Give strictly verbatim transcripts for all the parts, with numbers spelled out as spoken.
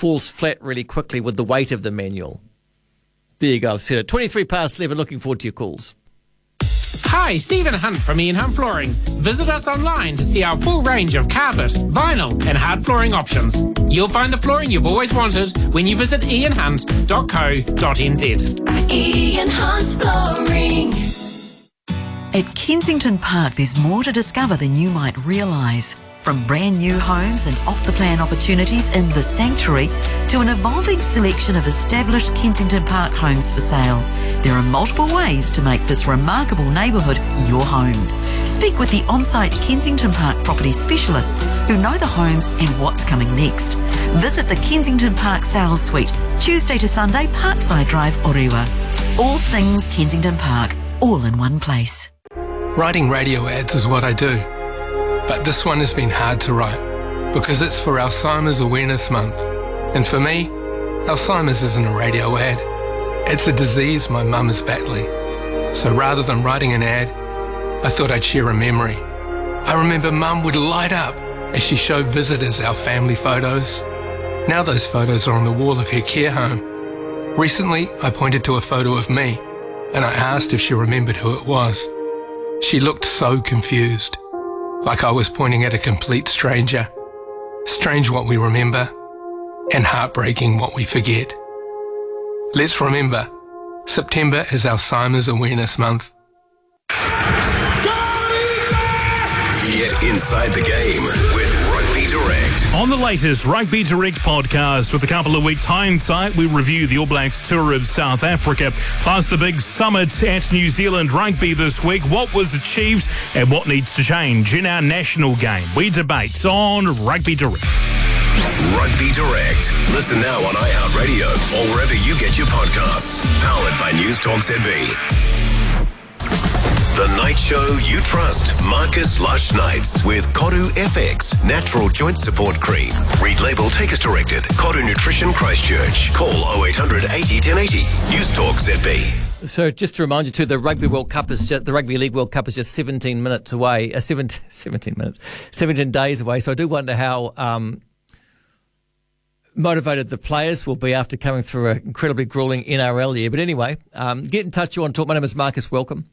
falls flat really quickly with the weight of the manual. There you go, I've said it. twenty-three past eleven, looking forward to your calls. Hi, Stephen Hunt from Ian Hunt Flooring. Visit us online to see our full range of carpet, vinyl and hard flooring options. You'll find the flooring you've always wanted when you visit ian hunt dot co dot n z. Ian Hunt Flooring. At Kensington Park, there's more to discover than you might realise. From brand new homes and off-the-plan opportunities in the Sanctuary to an evolving selection of established Kensington Park homes for sale, there are multiple ways to make this remarkable neighbourhood your home. Speak with the on-site Kensington Park property specialists who know the homes and what's coming next. Visit the Kensington Park Sales Suite, Tuesday to Sunday, Parkside Drive, Orewa. All things Kensington Park, all in one place. Writing radio ads is what I do. But this one has been hard to write because it's for Alzheimer's Awareness Month. And for me, Alzheimer's isn't a radio ad. It's a disease my mum is battling. So rather than writing an ad, I thought I'd share a memory. I remember Mum would light up as she showed visitors our family photos. Now those photos are on the wall of her care home. Recently, I pointed to a photo of me and I asked if she remembered who it was. She looked so confused. Like I was pointing at a complete stranger. Strange what we remember, and heartbreaking what we forget. Let's remember, September is Alzheimer's Awareness Month. Get inside the game with Rugby Direct. On the latest Rugby Direct podcast, with a couple of weeks' hindsight, we review the All Blacks tour of South Africa, plus the big summit at New Zealand Rugby this week, what was achieved and what needs to change in our national game. We debate on Rugby Direct. Rugby Direct. Listen now on iHeartRadio or wherever you get your podcasts. Powered by News Talk Z B. The night show you trust. Marcus Lush Nights with Kodu F X Natural Joint Support Cream. Read label, take as directed. Kodu Nutrition Christchurch. Call oh eight hundred eighty ten eighty. News Talk Z B. So just to remind you too, the Rugby World Cup is just, the Rugby League World Cup is just seventeen minutes away. Uh, seventeen, seventeen minutes, seventeen days away. So I do wonder how um, motivated the players will be after coming through an incredibly grueling N R L year. But anyway, um, get in touch. You want to talk? My name is Marcus. Welcome.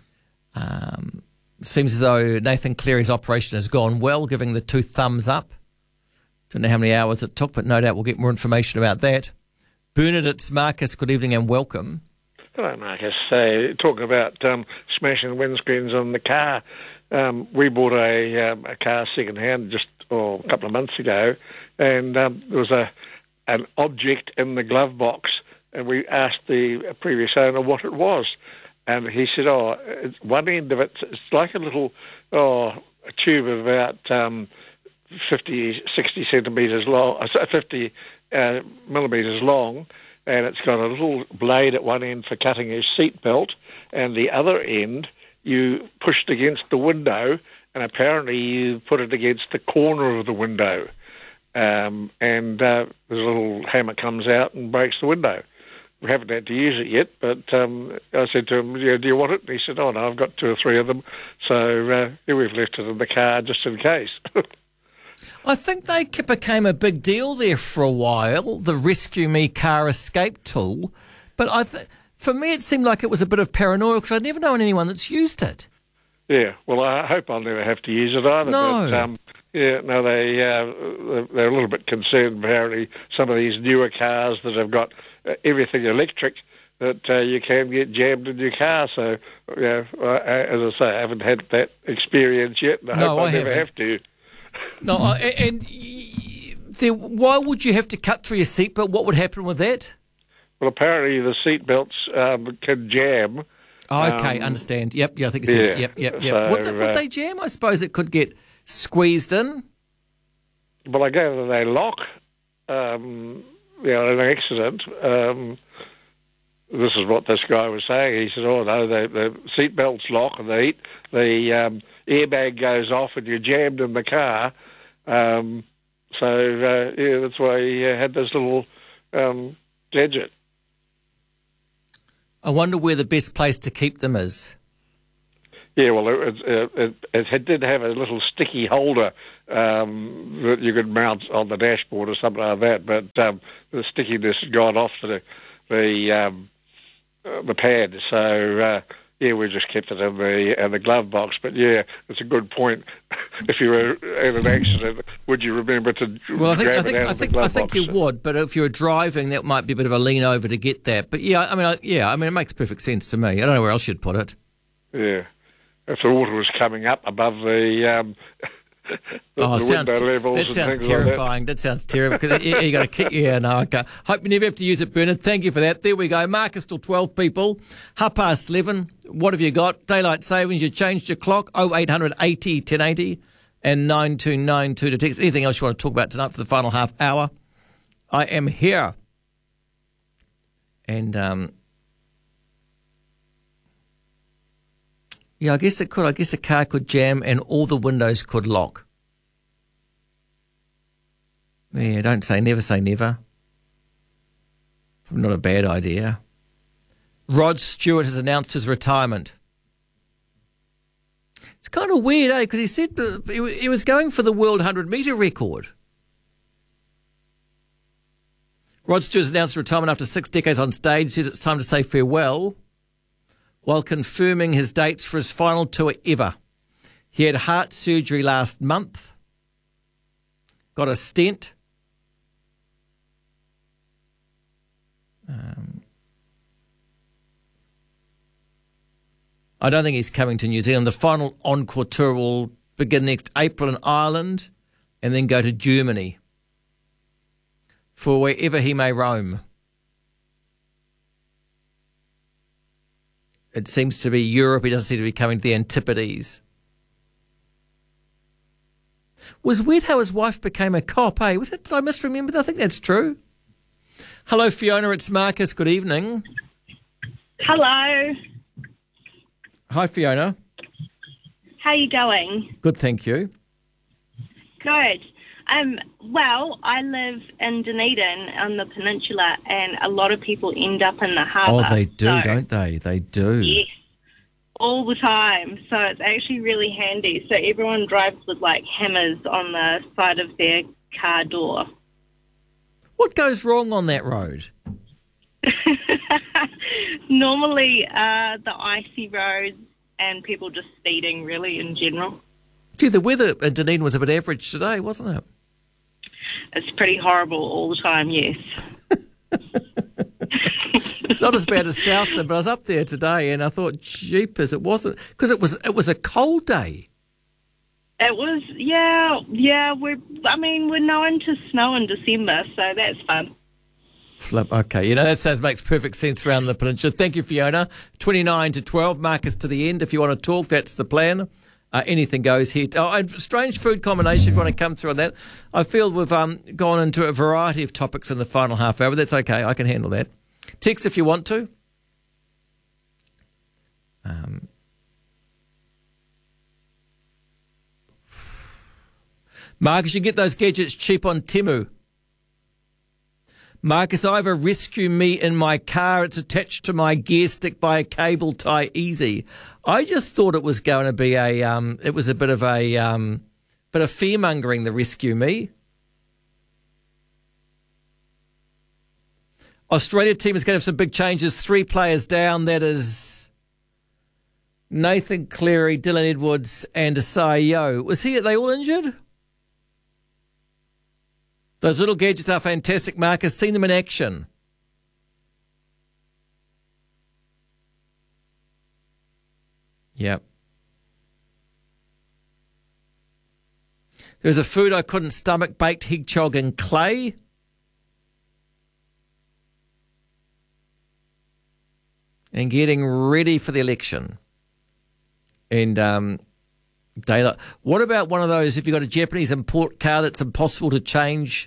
Um, seems as though Nathan Cleary's operation has gone well, giving the two thumbs up. Don't know how many hours it took, but no doubt we'll get more information about that. Bernard, it's Marcus. Good evening and welcome. Hello, Marcus. Uh, talking about um, smashing windscreens on the car. Um, we bought a, um, a car second-hand just oh, a couple of months ago, and um, there was a an object in the glove box, and we asked the previous owner what it was. And he said, oh, it's one end of it, it's like a little oh, a tube of about um, fifty, sixty centimetres long, fifty uh, millimetres long, and it's got a little blade at one end for cutting his seat belt, and the other end you pushed against the window, and apparently you put it against the corner of the window. Um, and uh, the little hammer comes out and breaks the window. We haven't had to use it yet, but um, I said to him, yeah, do you want it? And he said, oh, no, I've got two or three of them. So uh, yeah, we've left it in the car just in case. I think they became a big deal there for a while, the Rescue Me car escape tool. But I th- for me, it seemed like it was a bit of paranoia because I'd never known anyone that's used it. Yeah, well, I hope I'll never have to use it either. No. But, um, yeah, no, they, uh, they're a little bit concerned, apparently, some of these newer cars that have got uh, everything electric, that uh, you can get jammed in your car. So, yeah, uh, as I say, I haven't had that experience yet, and I no, hope I'll I never haven't. have to. No, I- and there, why would you have to cut through your seatbelt? What would happen with that? Well, apparently the seatbelts um, can jam. Oh, okay, um, understand. Yep, yeah, I think you said yeah, it. Yep, yep, yep. so, would, they, would uh, they jam? I suppose it could get squeezed in. Well, I gather they lock, um, you know, in an accident. Um, this is what this guy was saying. He said, oh, no, the, the seatbelts lock and the, heat, the um, airbag goes off and you're jammed in the car. Um, so, uh, yeah, that's why he uh, had this little um, gadget. I wonder where the best place to keep them is. Yeah, well, it, it, it, it did have a little sticky holder um, that you could mount on the dashboard or something like that. But um, the stickiness had gone off the the um, uh, the pad, so. Uh, Yeah, we just kept it in the in the glove box. But yeah, it's a good point. If you were in an accident, would you remember to well, I think, grab I think, it out I of think, the glove I think box? you would, but if you were driving, that might be a bit of a lean over to get that. But yeah, I mean, I, yeah, I mean, it makes perfect sense to me. I don't know where else you'd put it. Yeah, if the water was coming up above the. Um, The, oh, the sounds, window levels that sounds and things like terrifying. That. that sounds terrible. Because you, you got to keep. Yeah, no. Okay. Hope you never have to use it, Bernard. Thank you for that. There we go. Marcus till twelve people. Half past eleven. What have you got? Daylight savings. You changed your clock. Oh eight hundred eighty ten eighty and nine two nine two to text. Anything else you want to talk about tonight for the final half hour? I am here. And um. Yeah, I guess it could. I guess a car could jam and all the windows could lock. Yeah, don't say never say never. Not a bad idea. Rod Stewart has announced his retirement. It's kind of weird, eh? Because he said he was going for the world one hundred metre record. Rod Stewart has announced retirement after six decades on stage. He says it's time to say farewell, while confirming his dates for his final tour ever. He had heart surgery last month, got a stent. Um, I don't think he's coming to New Zealand. The final encore tour will begin next April in Ireland and then go to Germany for wherever he may roam. It seems to be Europe. He doesn't seem to be coming to the Antipodes. Was weird how his wife became a cop, eh? Was that, did I misremember that? I think that's true. Hello, Fiona. It's Marcus. Good evening. Hello. Hi, Fiona. How you going? Good, thank you. Good. Um, well, I live in Dunedin on the peninsula, and a lot of people end up in the harbour. Oh, they do, so, don't they? They do. Yes, all the time. So it's actually really handy. So everyone drives with, like, hammers on the side of their car door. What goes wrong on that road? Normally uh, the icy roads and people just speeding, really, in general. Gee, the weather in Dunedin was a bit average today, wasn't it? It's pretty horrible all the time, yes. It's not as bad as Southland, but I was up there today and I thought, jeepers, it wasn't, because it was it was a cold day. It was, yeah, yeah. We're, I mean, we're known to snow in December, so that's fun. Flip. Okay, you know, that sounds makes perfect sense around the peninsula. Thank you, Fiona. twenty-nine to twelve, Marcus to the end. If you want to talk, that's the plan. Uh, anything goes here. Oh, and strange food combination, if you want to come through on that. I feel we've um, gone into a variety of topics in the final half hour, but that's okay. I can handle that. Text if you want to. Um, Marcus, you get those gadgets cheap on Temu. Marcus, I have a Rescue Me in my car. It's attached to my gear stick by a cable tie easy. I just thought it was going to be a, um, it was a bit of a, um, bit of fear-mongering, the Rescue Me. Australia team is going to have some big changes. Three players down. That is Nathan Cleary, Dylan Edwards and Asai Yo. Was he, are they all injured? Those little gadgets are fantastic, Marcus. Seen them in action. Yep. There's a food I couldn't stomach, baked hedgehog in clay. And getting ready for the election. And um, daylight. What about one of those, if you've got a Japanese import car that's impossible to change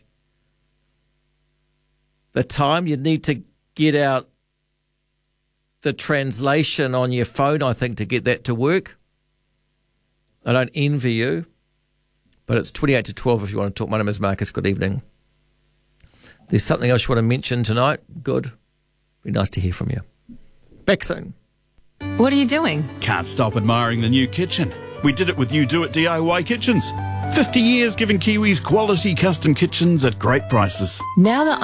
the time, you'd need to get out the translation on your phone, I think, to get that to work. I don't envy you, but it's twenty-eight to twelve if you want to talk. My name is Marcus. Good evening. There's something else you want to mention tonight? Good. Be nice to hear from you. Back soon. What are you doing? Can't stop admiring the new kitchen. We did it with You Do It D I Y Kitchens. fifty years giving Kiwis quality custom kitchens at great prices. Now that